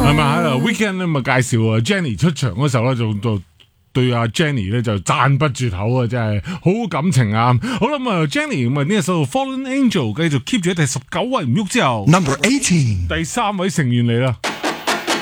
係咪喺度 Weekend 咧咪介紹啊 Jenny 出場嗰時候咧就對阿 Jenny 咧就讚不絕口啊，真係好感情啊！好啦咁啊 Jenny 咁啊呢一首 Fallen Angel 繼續 keep 住喺第19位唔喐之後 Number 18. 第3位成員嚟啦。